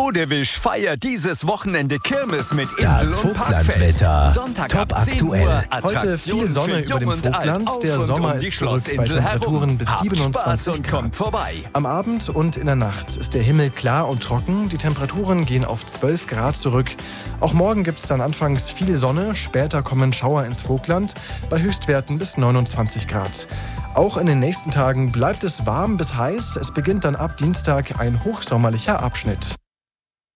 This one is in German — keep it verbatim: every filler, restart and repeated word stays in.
Bodewisch feiert dieses Wochenende Kirmes mit Das Insel- und Parkfest. Vogtlandwetter. Sonntag ab Top zehn Uhr. aktuell. Heute viel Attraktionen Sonne für über Jung dem und Alt. Vogtland. Auf Der und Sommer um die ist zurück bei Schlossinsel Temperaturen herum. bis Habt Spaß siebenundzwanzig und kommt Grad. vorbei. Am Abend und in der Nacht ist der Himmel klar und trocken. Die Temperaturen gehen auf zwölf Grad zurück. Auch morgen gibt es dann anfangs viel Sonne. Später kommen Schauer ins Vogtland bei Höchstwerten bis neunundzwanzig Grad. Auch in den nächsten Tagen bleibt es warm bis heiß. Es beginnt dann ab Dienstag ein hochsommerlicher Abschnitt.